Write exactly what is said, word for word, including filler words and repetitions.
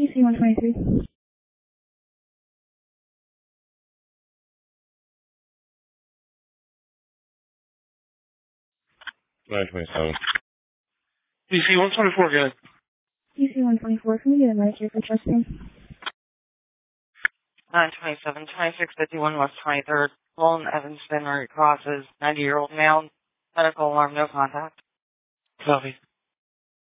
E C one twenty-three. nine twenty-seven. E C one twenty-four again. E C one twenty-four, can we get a Medicare for trusting? nine twenty-seven, twenty-six fifty-one West twenty-third. Lowell Evanston, Root crosses, ninety-year-old male. Medical alarm, no contact. Copy.